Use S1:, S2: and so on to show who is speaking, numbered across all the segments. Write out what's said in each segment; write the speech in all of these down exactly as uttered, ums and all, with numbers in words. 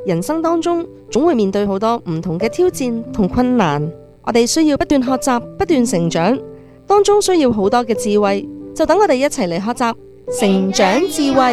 S1: 人生當中總會面對好多唔同嘅挑戰同困難，我哋需要不斷學習，不斷成長，當中需要好多嘅智慧，就等我哋一齊嚟學習成長智慧。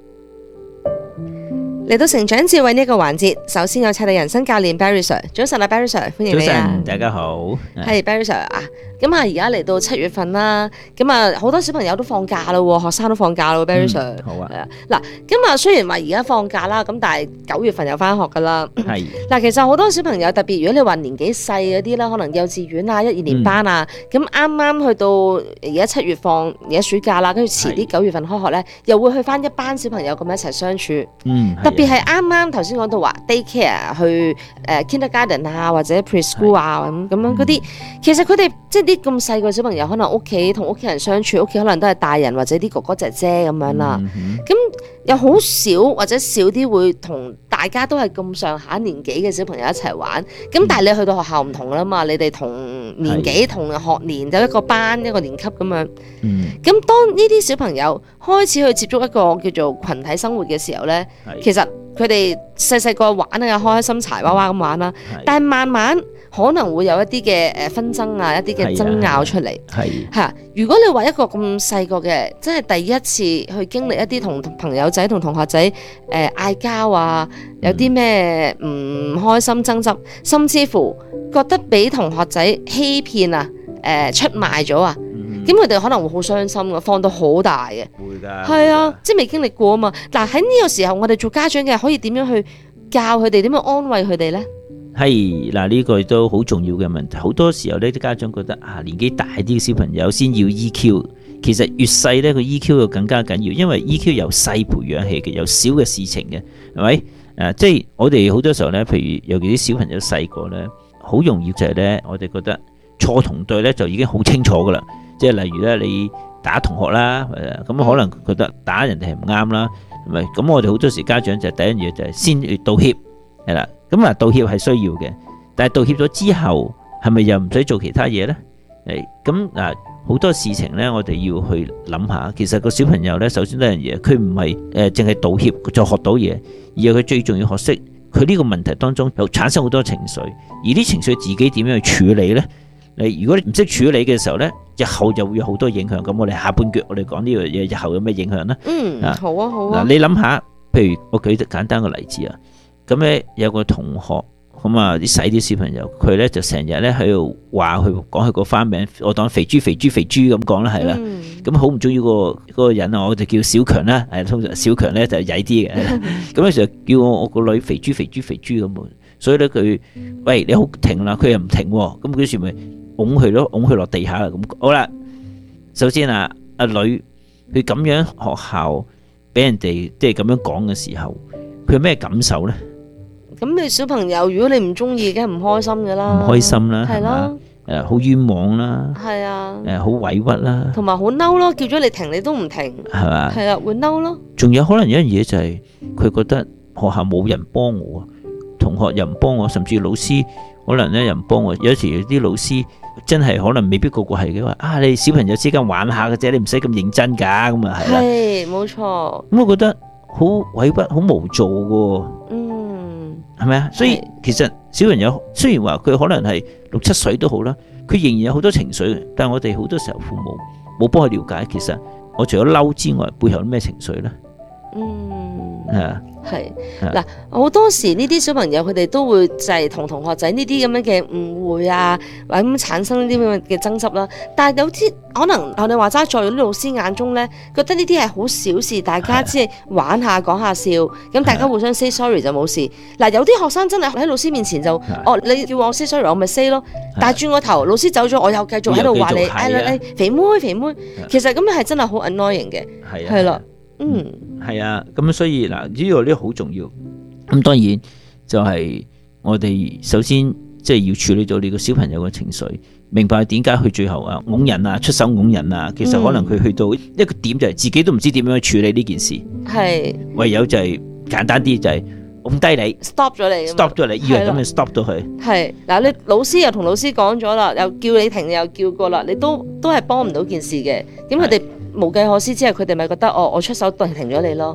S1: 嚟到成長智慧呢個環節，首先有赤地人生教練 Barry Sir， 早晨啊 Barry Sir， 歡迎你啊！
S2: 早晨，大家好。
S1: 係 Barry Sir 啊，咁啊而家嚟到七月份啦，咁啊好多小朋友都放假啦，學生都放假啦 Barry Sir。
S2: 好啊。
S1: 嗱，咁啊雖然話而家放假啦，咁但係九月份又翻學噶啦。
S2: 係。
S1: 嗱，其實好多小朋友特別，如果你話年紀細嗰啲啦，可能幼稚園啊、一二年班啊，咁啱啱去到而家七月放而家暑假啦，跟住遲啲九月份開學咧，又會去翻一班小朋友咁一齊相處。
S2: 嗯。
S1: 特別係啱啱頭先講到話 daycare 去誒 kindergarten 啊或者 preschool 啊咁咁樣嗰啲，其實佢哋即係啲咁細個小朋友，可能屋企同屋企人相處，屋企可能都係大人或者啲哥哥姐姐咁樣啦。咁又好少或者少啲會同大家都係咁上下年紀嘅小朋友一齊玩。咁但係你去到學校唔同啦嘛，你哋同年紀同學年就一個班一個年級咁樣。咁當呢啲小朋友開始去接觸一個叫做群體生活嘅時候咧，其實佢哋細細個玩啊，開開心柴娃娃咁玩啦，但係慢慢可能會有一啲嘅誒紛爭啊，一啲嘅爭拗出嚟。係嚇，如果你話一個咁細個嘅，真係第一次去經歷一啲同朋友仔同同學仔誒嗌交啊，有啲咩唔開心爭執，甚至乎覺得俾同學仔欺騙啊，誒、呃、出賣咗啊。咁佢哋可能會好傷心㗎，放到好大嘅，會㗎，係啊，即係未經歷過啊嘛。嗱，喺呢個時候，我哋做家長嘅可以點樣去教佢哋，點樣安慰佢哋咧？
S2: 係嗱，呢個都好重要嘅問題。好多時候呢啲家長覺得啊，年紀大啲嘅小朋友先要 E Q， 其實越細咧，個 E Q 就更加緊要，因為 E Q 由細培養起嘅，由小嘅事情嘅，係咪？誒，即係我哋好多時候咧，譬如尤其啲小朋友細個咧，好容易就係咧，我哋覺得錯同對咧就已經好清楚㗎啦。即係例如咧，你打同學啦，咁可能覺得打人哋係唔啱啦，係咪？咁我哋好多時家長就第一樣嘢就係先去道歉，係啦。咁啊道歉係需要嘅，但係道歉咗之後係咪又唔使做其他嘢咧？誒，咁嗱好多事情咧，我哋要去諗下。其實個小朋友咧，首先第一樣嘢，佢唔係誒淨係道歉就學到嘢，而係佢最重要學識佢呢個問題當中有產生好多情緒，而啲情緒自己點樣去處理咧？你如果你唔識處理嘅時候咧，日後就會有好多影響。咁我哋下半句我哋講呢樣嘢，日後有咩影響咧？嗯，
S1: 好啊，好啊。
S2: 嗱，你諗下，譬如我舉個簡單嘅例子啊，咁咧有個同學咁啊，啲細啲小朋友，佢咧就成日咧喺度話佢講佢個花名，我當肥豬肥豬肥豬咁講啦，係啦。咁好唔中意個嗰個人啊，我就叫小強啦。係通常小強咧就曳啲嘅，咁咧就叫我我個女肥豬肥豬肥豬咁。所以咧佢喂你好停啦，佢又唔停喎，咁佢時咪拱佢咯，拱佢落地下啦。咁好啦，首先啊，阿女佢咁樣學校俾人哋即係咁樣講嘅時候，佢有咩感受咧？
S1: 咁你小朋友，如果你唔中意，梗係唔開心噶啦，
S2: 唔開心啦，
S1: 係咯，
S2: 誒好冤枉啦，係
S1: 啊，
S2: 誒好委屈啦，
S1: 同埋好嬲咯，叫咗你停你都唔停，係嘛？係啊，會嬲咯。
S2: 仲有可能有一樣嘢就係佢覺得學校冇人幫我，同學又唔幫我，甚至老師可能咧又唔幫我。有時啲老師真係可能未必個個係嘅話，啊你小朋友之間玩下嘅啫，你唔使咁認真噶，咁啊係啦，係冇錯。咁我覺得好委屈，好無助嘅，嗯，係咪啊？所以其實小朋友雖然話佢可能係六七歲都好啦，佢仍然有好多情緒，但係我哋好多時候父母冇幫佢了解，其實我除咗嬲之外，背後有咩情緒咧？嗯，係啊。係嗱，好多時呢啲小朋友佢哋都會就係同同學仔呢啲咁樣嘅誤會啊，或者咁產生呢啲咁嘅爭執啦。但係有啲可能我哋話齋，在啲老師眼中咧，覺得呢啲係好小事，大家只係玩下講下笑，咁大家互相 say sorry 就冇事。嗱，有啲學生真係喺老師面前就哦，你叫我 say sorry，我咪 say 咯。但係轉個頭，老師走咗，我又繼續喺度話你，誒誒肥妹肥妹，其實咁樣係真係好 annoying 嘅，係啦。嗯，係啊，咁所以嗱，呢個呢好重要。咁當然就係我哋首先即係要處理到你個小朋友嘅情緒，明白點解佢最後啊拱人啊出手拱人啊，其實可能佢去到一個點就係自己都唔知點樣去處理呢件事，係唯有就係簡單啲就係拱低你 ，stop 咗你 ，stop 咗你，以為咁樣 stop 到佢。係嗱，你老師又同老師講咗啦，又叫你停，你又叫過啦，你都都係幫唔到件事嘅，咁佢哋無計可施之後，佢哋咪覺得哦，我出手停停咗你咯。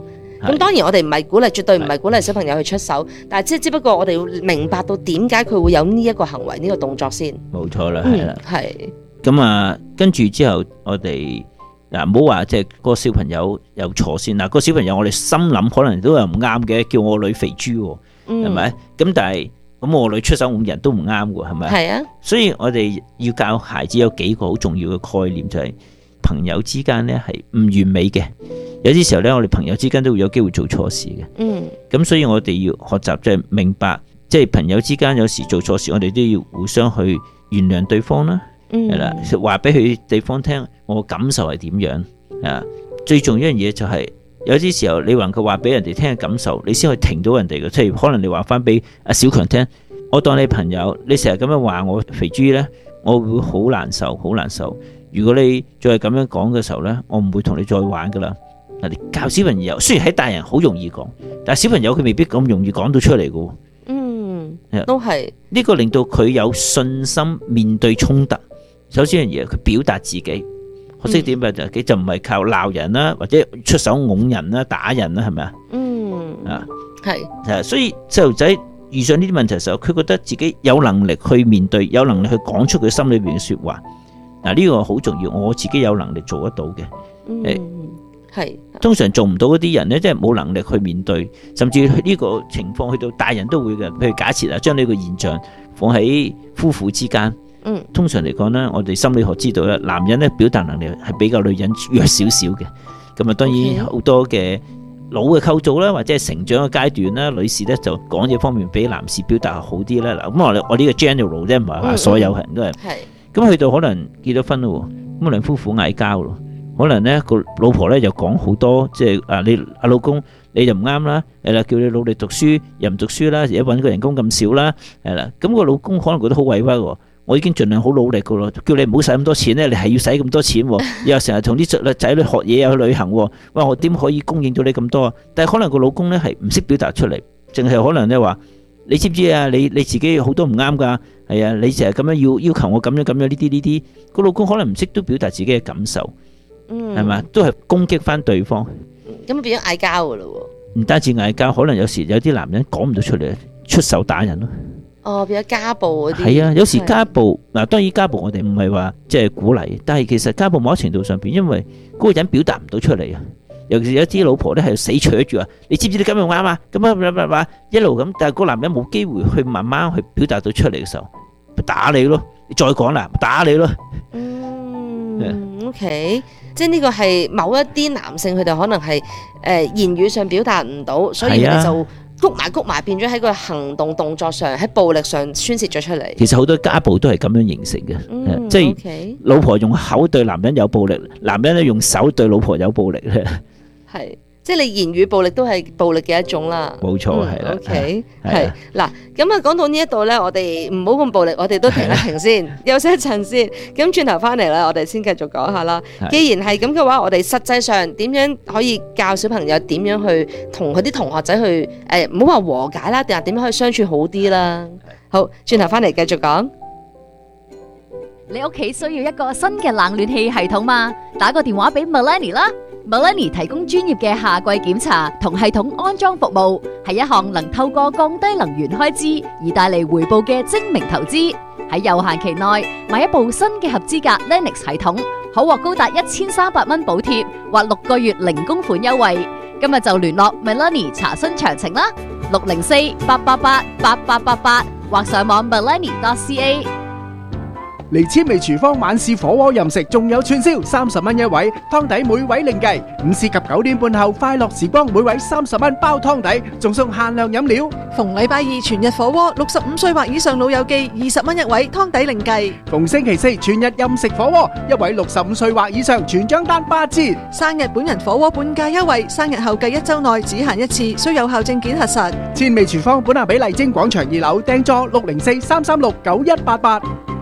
S1: 咁當然我哋唔係鼓勵，絕對唔係鼓勵小朋友去出手，但係即係只不過我哋要明白到點解佢會有呢一個行為呢、呢個動作先。
S2: 冇錯啦，係啦、嗯，
S1: 係。
S2: 咁啊，跟住之後我哋嗱，唔好話即係個小朋友有錯先嗱，個小朋友我哋心諗可能都係唔啱嘅，叫我女肥豬喎，係咪、嗯？咁但係咁我女出手誤人都唔啱嘅，係咪？係啊。所以我哋要教孩子有幾個好重要嘅概念，就係、是、朋友之間咧係唔完美嘅，有啲時候咧我哋朋友之間都會有機會做錯事嘅。嗯。咁所以我哋要學習即係明白，即係朋友之間有時做錯事，我哋都要互相去原諒對方啦。係啦，話俾佢地方聽，我感受係點樣啊？最重要一樣嘢就係、是、有啲時候你能夠話俾人哋聽嘅感受，你先可以停到人哋嘅。即係可能你話翻俾阿小強聽，我當你朋友，你成日咁樣話我肥豬呢，我會好難受，好難受。如果你再係咁樣講嘅時候呢，我唔會同你再玩噶啦。嗱，你教小朋友，雖然喺大人好容易講，但係小朋友佢未必咁容易講到出嚟嘅。
S1: 嗯，都係
S2: 呢個令到佢有信心面對衝突。首先一樣嘢，佢表達自己，學識點啊？就佢就唔係靠鬧人啦，或者出手㧬人啦、打人啦，係咪啊？嗯，啊，係，係，所以細路仔遇上呢啲問題嘅時候，佢覺得自己有能力去面對，有能力去講出佢心裏邊嘅說話。嗱，呢個好重要，我自己有能力做得到嘅。嗯，係。通常做唔到嗰啲人呢，即係冇能力去面對，甚至呢個情況去到大人都會嘅。譬如假設啊，將呢個現象放喺夫婦之間。嗯，通常嚟講呢，我哋心理學知道咧，男人咧表達能力係比較女人弱少少嘅。咁啊，當然好多嘅腦嘅構造啦，或者係成長嘅階段啦，女士咧就講嘢方面比男士表達好啲啦。嗱，咁我我呢個 general 啫，唔係話所有人都係。係、嗯。咁去到可能結咗婚咯，咁兩夫婦嗌交咯，可能咧個老婆咧就講好多，即係啊你阿老公你就唔啱啦，係啦，叫你努力讀書又唔讀書啦，而家搵個人工咁少啦，係啦，咁個老公可能覺得好委屈喎。我已經盡量好努力噶咯，叫你唔好使咁多錢咧，你係要使咁多錢，又成日同啲仔女學嘢又去旅行，哇！我點可以供應到你咁多啊？但係可能個老公咧係唔識表達出嚟，淨係可能咧話，你知唔知啊？你你自己好多唔啱噶，係啊，你成日咁樣要要求我咁樣咁樣呢啲呢啲，個老公可能唔識都表達自己嘅感受，嗯，係咪？都係攻擊翻對方，
S1: 咁變咗嗌交噶咯？
S2: 唔單止嗌交，可能有時有啲男人講唔到出嚟，出手打人咯。
S1: 哦，變咗家暴嗰啲。係
S2: 啊，有時家暴嗱，當然家暴我哋唔係話即係鼓勵，但係其實家暴某程度上邊，因為嗰個人表達唔到出嚟啊。尤其是有啲老婆咧係死扯住啊，你知唔知你咁樣啱啊？咁啊話一路咁，但係個男人冇機會去慢慢去表達到出嚟嘅時候，咪打你咯。你再講啦，打你咯。
S1: 嗯 ，OK，即係呢個係某一啲男性佢哋可能係誒言語上表達唔到，所以佢哋就。谷埋谷埋，變咗喺個行動動作上，喺暴力上宣洩咗出嚟。
S2: 其實好多家暴都係咁樣形成嘅，嗯、即係 okay. 老婆用口對男人有暴力，男人咧用手對老婆有暴力咧。係。即係你言語暴力都係暴力嘅一種啦，冇錯係啦。OK，係嗱，咁啊講到呢一度咧，我哋唔好咁暴力，我哋都停一停先，休息一陣先。咁轉頭翻嚟咧，我哋先繼續講下啦。既然係咁嘅話，我哋實際上點樣可以教小朋友點樣去同佢啲同學仔去誒，唔好話和解啦，定係點樣可以相處好啲啦？好，轉頭翻嚟繼續講。
S3: 你屋企需要一個新嘅冷暖氣系統嘛？打個電話俾 Melanie 啦。Melanie 提供專業嘅夏季檢查同系統安裝服務，係一項能透過降低能源開支而帶嚟回報嘅精明投資。喺有限期內買一部新嘅合資格 Lennox 系統，可獲高達一千三百蚊補貼或六個月零供款優惠。今日就聯絡 Melanie 查詢詳情啦，六零四八八八八八八八或上網 melanie dot c a。
S4: 嚟千味廚房晚市火鍋任食，仲有串燒三十蚊一位，湯底每位另計。午市及九點半後快樂時光，每位三十蚊包湯底，仲送限量飲料。
S5: 逢禮拜二全日火鍋，六十五歲或以上老友記二十蚊一位，湯底另計。
S4: 逢星期四全日任食火鍋，一位六十五歲或以上全張單八折。
S5: 生日本人火鍋半價優惠，生日後計一周內只限一次，需有效證件核實。
S4: 千味廚房本下比麗晶廣場二樓訂座六零四三三六九一八八。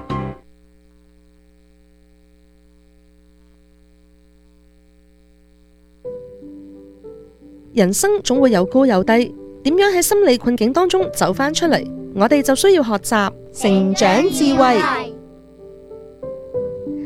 S6: 人生總會有高有低，點樣喺心理困境當中走返出嚟？我哋就需要學習成長智慧。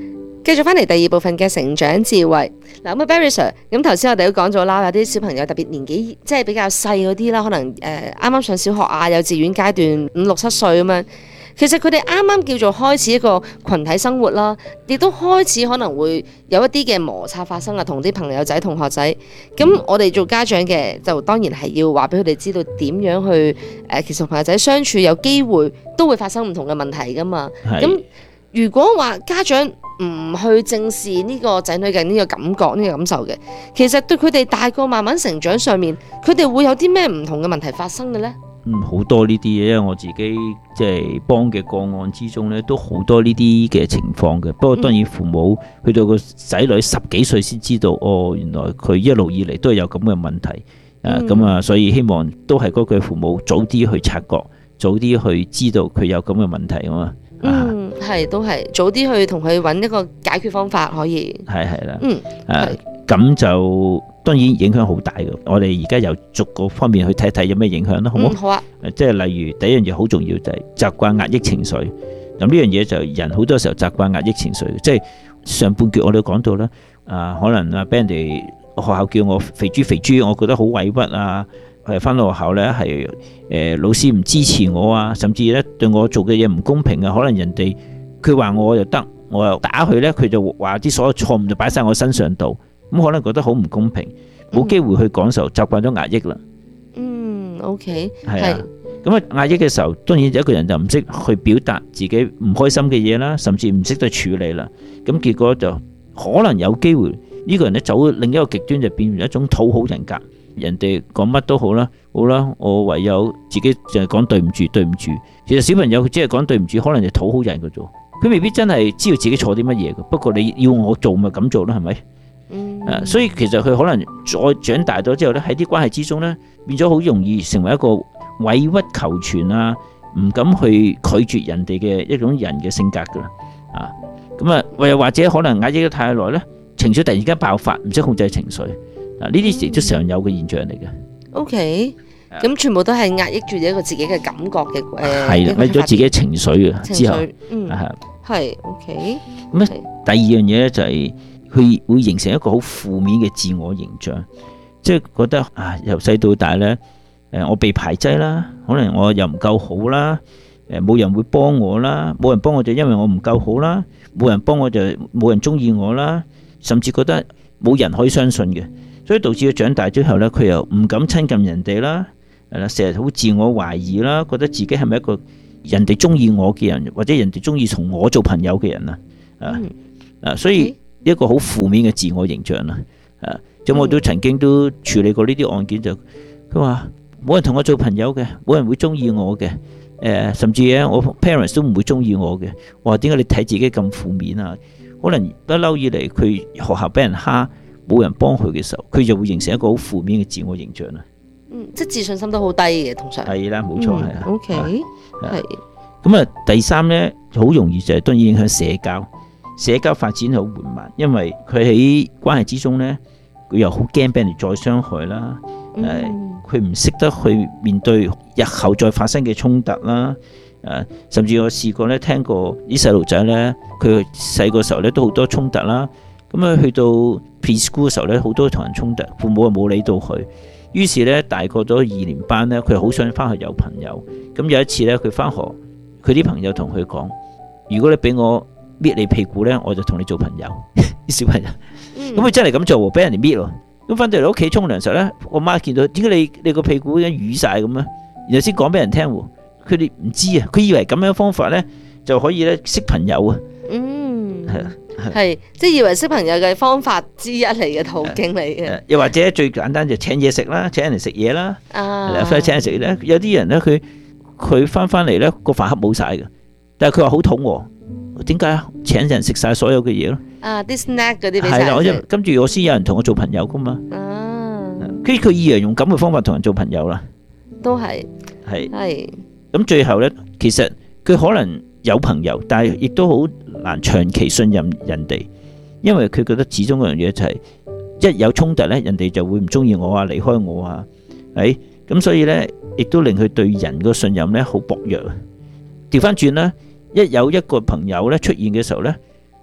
S1: 繼續翻嚟第二部分嘅成長智慧。嗱咁啊 Barry Sir，咁頭先我哋都講咗啦，有啲小朋友特別年紀即係比較細嗰啲啦，可能誒啱啱上小學啊、幼稚園階段五六七歲咁樣。其實佢哋啱啱叫做開始一個群體生活啦，亦都開始可能會有一啲嘅摩擦發生啊，同啲朋友仔、同學仔。咁我哋做家長嘅就當然係要話俾佢哋知道點樣去誒、呃，其實同朋友仔相處有機會都會發生唔同嘅問題噶嘛。咁如果話家長唔去正視呢個仔女嘅呢個感覺、呢、呢個感受嘅，其實對佢哋大個慢慢成長上面，佢哋會有啲咩唔同嘅問題發生嘅呢？
S2: 嗯，好多呢啲嘢，因為我自己即係幫嘅個案之中咧，都好多呢啲嘅情況嘅。不過當然父母去到個仔女十幾歲先知道，哦，原來佢一路以嚟都係有咁嘅問題。誒咁啊，所以希望都係嗰句父母早啲去察覺，早啲去知道佢有咁嘅問題啊嘛。
S1: 嗯，係都係早啲去同佢揾一個解決方法可以。
S2: 係係啦。
S1: 嗯，
S2: 誒咁就當然影響好大嘅。我哋而家由逐個方面去睇睇有咩影響啦，好唔好？
S1: 嗯，好啊。
S2: 即係例如第一樣嘢好重要就係習慣壓抑情緒。咁呢樣嘢就人好多時候習慣壓抑情緒，即係上半句我哋講到啦。啊，可能啊俾人哋學校叫我肥豬肥豬，我覺得好委屈啊。誒翻到學校咧係誒老師唔支持我啊，甚至咧對我做嘅嘢唔公平啊。可能人哋佢話我又得，我又打佢咧，佢就話啲所有錯誤就擺晒我身上度，咁可能覺得好唔公平，冇機會去講受，習慣咗壓抑啦。
S1: 嗯 ，OK，
S2: 係啊。咁啊壓抑嘅時候，當然有一個人就唔識去表達自己唔開心嘅嘢啦，甚至唔識得處理啦。咁結果就可能有機會呢個人咧走另一個極端，就變成一種討好人格。人哋講乜都好啦，好啦，我唯有自己就係講對唔住，對唔住。其實小朋友佢只係講對唔住，可能就討好人嘅啫。佢未必真係知道自己錯啲乜嘢嘅。不過你要我做咪咁做啦，係咪？嗯。啊，所以其實佢可能再長大咗之後咧，喺啲關係之中咧，變咗好容易成為一個委屈求全啊，唔敢去拒絕人哋嘅一種人嘅性格噶啦。啊，咁啊，又或者可能壓抑得太耐咧，情緒突然間爆發，唔識控制情緒。嗱，呢啲亦都常有嘅現象嚟嘅。O K，
S1: 咁全部都係壓抑住一個自己嘅感覺嘅誒，
S2: 係啦，壓咗自己嘅情緒嘅之後，
S1: 嗯，係 O K。
S2: 咁咧，第二樣嘢咧就係佢會形成一個好負面嘅自我形象，即係覺得啊，由細到大咧，誒，我被排擠啦，可能我又唔夠好啦，誒，冇人會幫我啦，冇人幫我就因為我唔夠好啦，冇人幫我就冇人中意我啦，甚至覺得冇人可以相信嘅。所以導致佢長大之後咧，佢又唔敢親近人哋啦，係啦，成日好自我懷疑啦，覺得自己係咪一個人哋中意我嘅人，或者人哋中意同我做朋友嘅人啊？啊啊，所以一個好負面嘅自我形象啦。啊，咁我都曾經都處理過呢啲案件，就佢話冇人同我做朋友嘅，冇人會中意我嘅，誒，甚至咧我 parents 都唔會中意我嘅。我話點解你睇自己咁負面啊？可能不嬲以嚟佢學校俾人蝦。冇人幫佢嘅時候，佢就會形成一個好負面嘅自我形象啦。
S1: 嗯，即係自信心都好低嘅，通常。
S2: 係啦，冇錯係啊。
S1: O K，係。
S2: 咁啊，第三咧好容易就係當然影響社交，社交發展好緩慢，因為佢喺關係之中咧，佢又好驚俾人哋再傷害啦。誒、嗯，佢唔識得去面對日後再發生嘅衝突啦。誒，甚至我試過咧，聽過啲細路仔咧，佢細個時候咧都好多衝突啦。咁啊，去到 preschool 嘅時候咧，好多同人衝突，父母又冇理到佢。於是咧，大個咗二年班咧，佢好想翻去有朋友。咁有一次咧，佢翻學，佢啲朋友同佢講：如果你俾我搣你屁股咧，我就同你做朋友。啲小朋友，咁佢、嗯、真係咁做喎，俾人哋搣喎。咁翻到嚟屋企沖涼時候咧，我媽見到點解你你個屁股已經瘀晒咁啊？然後先講俾人聽喎。佢哋唔知啊，佢以為咁樣方法咧就可以咧識朋友啊。嗯，係啊。
S1: 係，即係以為識朋友嘅方法之一嚟嘅途徑嚟嘅。
S2: 又或者最簡單就請嘢食啦，請人嚟食嘢啦。啊，請人食咧，有啲人咧，佢佢翻翻嚟咧個飯盒冇晒嘅，但係佢話好肚餓，點解啊？請人食晒所有嘅嘢咯。啊，啲 snack 嗰啲俾晒。係啦，我跟住我先有人同我做朋友噶嘛。啊，跟住佢以為用咁嘅方法同人做朋友啦。都係。係。係。咁最後咧，其實佢可能有朋友，但係亦都好難長期信任人哋，因為佢覺得始終嗰樣嘢就係一有衝突咧，人哋就會唔中意我啊，離開我啊，係咁，所以咧亦都令佢對人個信任咧好薄弱啊。調翻轉啦，一有一個朋友咧出現嘅時候咧，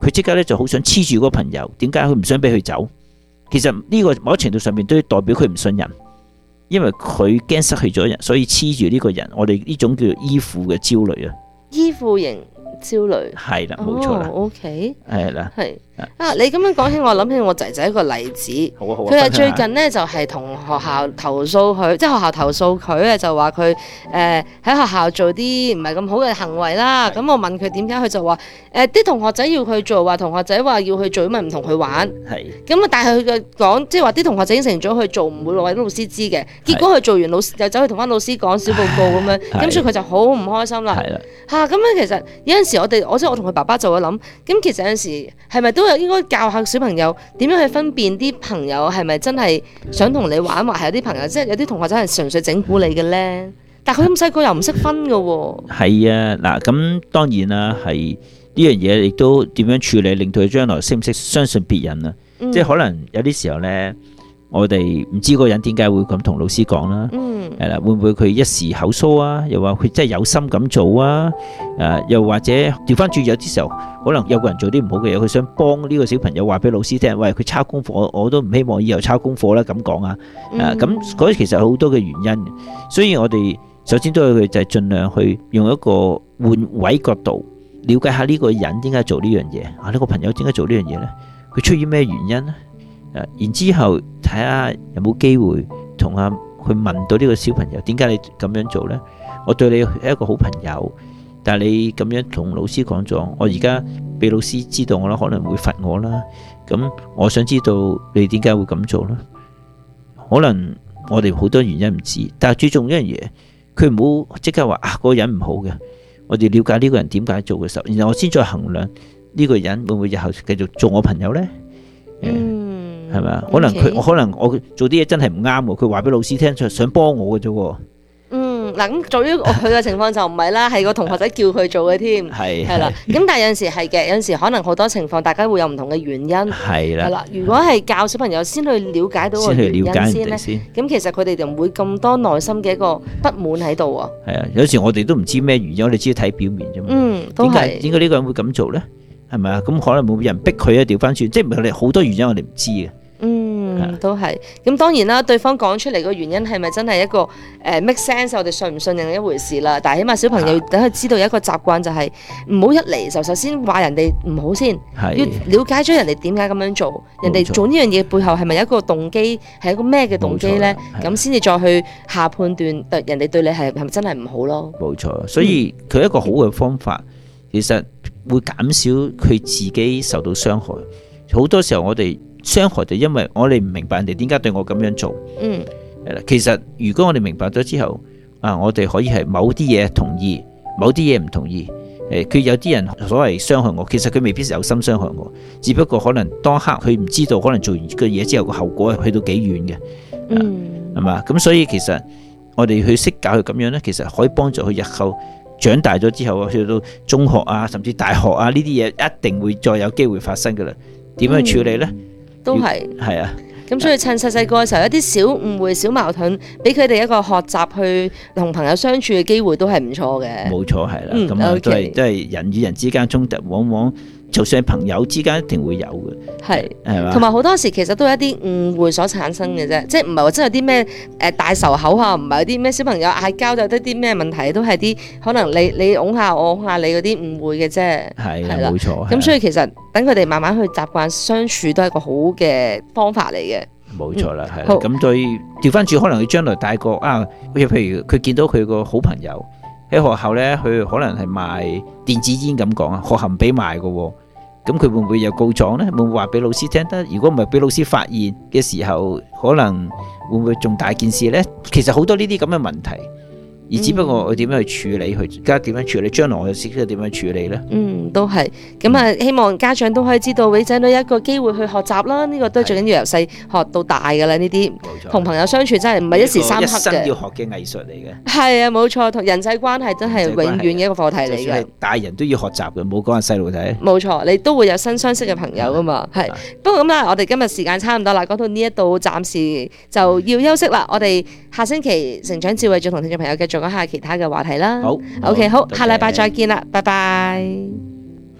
S2: 佢即刻咧就好想黐住嗰個朋友。點解佢唔想俾佢走？其實呢個某程度上面都代表佢唔信任，因為佢驚失去咗人，所以黐住呢個人。我哋呢種叫做依附嘅焦慮啊，
S1: 依附型焦慮
S2: 係啦，冇錯啦。
S1: O K，
S2: 係啦，
S1: 係啊，你咁樣講起，我諗起我仔仔一個例子。
S2: 好啊好啊。
S1: 佢係最近咧就係同學校投訴佢，即係學校投訴佢啊，就話佢誒喺學校做啲唔係咁好嘅行為啦。咁我問佢點解，佢就話誒啲同學仔要佢做，話同學仔話要去做，咪唔同佢玩。
S2: 係。
S1: 咁啊，但係佢嘅講，即係話啲同學仔應承咗佢做，唔會話俾老師知嘅。結果佢做完，老師又走去同翻老師講小報告咁樣，咁所以佢就好唔開心啦。
S2: 係啦。
S1: 嚇咁樣其實有陣時我哋，我即係我同佢爸爸就會諗，咁其實有陣時係咪都有應該教下小朋友點樣去分辨啲朋友係咪真係想同你玩，或係有啲朋友即係有啲同學真係純粹整蠱你嘅咧？但係佢咁細個又唔識分嘅喎。係
S2: 啊，嗱咁當然啦，係呢樣嘢亦都點樣處理，令到佢將來識唔識相信別人啊？嗯、即係可能有啲時候咧，我哋唔知嗰個人點解會咁同老師講啦。嗯，係啦，會唔會佢一時口疏啊？又話佢真係有心咁做啊？誒，又或者調翻轉有啲時候，可能有個人做啲唔好嘅嘢，佢想幫呢個小朋友話俾老師聽，喂，佢抄功課，我我都唔希望以後抄功課啦，咁講啊。誒，咁嗰啲其實好多嘅原因，所以我哋首先都係佢就係盡量去用一個換位角度，了解下呢個人點解做呢樣嘢啊？呢個朋友點解做呢樣嘢咧？佢出於咩原因咧？誒，然之後睇下有冇機會同阿去問到呢個小朋友點解你咁樣做呢？我對你係一個好朋友，但係你咁樣同老師講咗，我而家俾老師知道我啦，可能會罰我啦。咁我想知道你點解會咁做呢？可能我哋好多原因唔知，但係最重要一樣嘢，佢唔好即刻話啊嗰個人唔好嘅。我哋了解呢個人點解做嘅時候，然後我先再衡量呢個人會唔會日後繼續做我朋友呢？嗯。係咪啊？可能佢，我可能我做啲嘢真係唔啱喎。佢話俾老師聽，想幫我嘅啫喎。嗯，嗱咁，對於佢嘅情況就唔係啦，係個同學仔叫佢做嘅添。係係啦。咁但係有陣時係嘅，有陣時可能好多情況，大家會有唔同嘅原因。係啦。係啦。如果係教小朋友先去了解到個原因先咧，咁其實佢哋就唔會咁多內心嘅一個不滿喺度啊。係啊，有時我哋都唔知咩原因，我哋只係睇表面啫嘛。嗯，都係。點解呢個人會咁做咧？係咪啊？咁可能冇人逼佢啊，調翻轉，即係我哋好多原因我哋唔知嘅。嗯，都係。咁當然啦，對方講出嚟個原因係咪真係一個誒、呃、make sense，我哋信唔信任一回事啦。但係起碼小朋友等佢知道有一個習慣，就係唔好一嚟就首先話人哋唔好先，要了解咗人哋點解咁樣做，人哋做呢樣嘢背後係咪有一個動機，係一個咩嘅動機咧？咁先至再去下判斷，人哋對你係係咪真係唔好咯？冇錯，所以佢一個好嘅方法，其實會減少佢自己受到傷害。好多時候我哋傷害就因為我哋唔明白人哋點解對我咁樣做。嗯，係啦。其實如果我哋明白咗之後，啊，我哋可以係某啲嘢同意，某啲嘢唔同意。誒，佢有啲人所謂傷害我，其實佢未必有心傷害我，只不過可能當刻佢唔知道，可能做完個嘢之後個後果係去到幾遠嘅。嗯，係嘛？咁所以其實我哋去識教佢咁樣呢，其實可以幫助佢日後長大咗之後，去到中學啊，甚至大學啊，呢啲嘢一定會再有機會發生噶啦。點樣處理呢？嗯、都係係啊。咁所以趁細細個嘅時候，一啲小誤會、小矛盾，俾佢哋一個學習去同朋友相處嘅機會，都係唔錯嘅。冇錯，係啦。咁啊、嗯，都係都係人與人之間衝突，往往就算係朋友之間，一定會有嘅。係係嘛。同埋好多時其實都係一啲誤會所產生嘅啫，即係唔係話真係有啲咩誒大仇口啊，唔係有啲咩小朋友嗌交就得啲咩問題，都係啲可能你你擁下我擁下你嗰啲誤會嘅啫。係係啦，冇錯。咁所以其實等佢哋慢慢去習慣相處，都係一個好嘅方法嚟嘅。冇錯啦，係啦。咁對調翻轉，可能佢將來大個啊，譬如佢見到佢個好朋友喺學校咧，佢可能係賣電子煙咁講啊，學校唔俾賣噶。咁佢會唔會有告狀咧？會唔會話俾老師聽得？如果唔係俾老師發現嘅時候，可能會唔會仲大件事咧？其實好多呢啲咁嘅問題。而只不過我點樣去處理佢，而家點樣處理，將來我就識得點樣處理咧。嗯，都係咁啊！希望家長都可以知道俾仔女一個機會去學習啦。呢、這個都係最緊要由細學到大噶啦。呢啲同朋友相處真係唔係一時三刻嘅，一生要學嘅藝術嚟嘅。係啊，冇錯，同人際關係真係永遠嘅一個課題嚟嘅。就算係大人都要學習嘅，冇講係細路仔。冇錯，你都會有新相識嘅朋友噶嘛。係，不過咁啦，我哋今日時間差唔多啦，講到呢一度，暫時就要休息啦。我哋下星期成長智慧再同聽眾朋友繼續講下其他嘅話題啦。好 ，OK， 好，下禮拜再見啦，拜拜。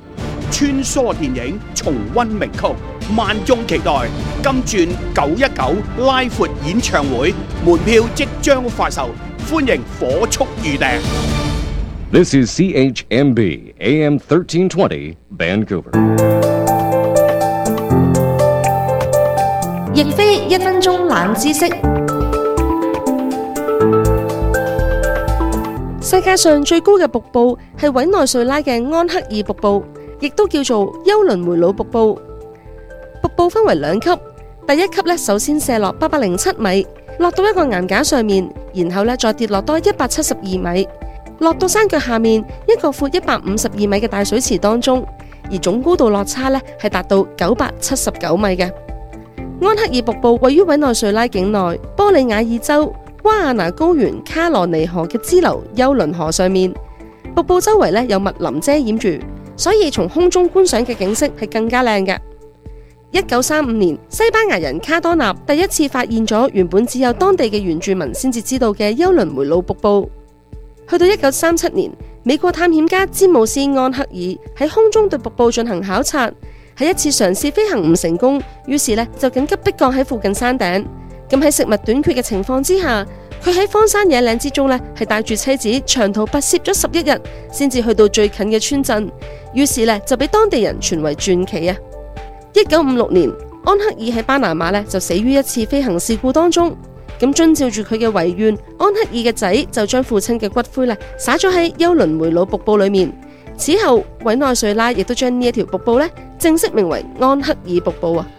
S4: 穿梭電影，重溫名曲，萬眾期待金鑽九一九拉闊演唱會，門票即將發售，歡迎火速預訂。
S7: This is C H M B A M thirteen twenty Vancouver。
S6: 亦非一分鐘冷知識。世界上最高嘅瀑布係委內瑞拉嘅安克爾瀑布，亦都叫做休倫梅魯瀑布。瀑布分為兩級，第一級咧首先射落八百零七米，落到一個岩架上面，然後咧再跌落多一百七十二米，落到山腳下面一個闊一百五十二米嘅大水池當中，而總高度落差咧係達到九百七十九米嘅。安克爾瀑布位於委內瑞拉境內波里亞爾州瓜亞那高原卡羅尼河嘅支流休倫河上面，瀑布周圍咧有密林遮掩住，所以從空中觀賞嘅景色係更加靚嘅。一九三五年，西班牙人卡多納第一次發現咗原本只有當地嘅原住民先至知道嘅休倫梅魯瀑布。去到一九三七年，美國探險家詹姆斯安克爾喺空中對瀑布進行考察，喺一次嘗試飛行唔成功，於是呢就緊急迫降喺附近山頂。咁喺食物短缺嘅情況之下，佢喺荒山野嶺之中呢係帶住妻子長途跋涉咗十一日，先至去到最近嘅村鎮。於是呢就俾當地人傳為傳奇啊！一九五六年，安克爾喺巴拿馬呢就死於一次飛行事故當中。咁遵照住佢嘅遺願，安克爾嘅仔就將父親嘅骨灰呢灑咗喺休倫梅魯瀑布裏面。此後，委內瑞拉亦都將呢一條瀑布呢正式名為安克爾瀑布啊！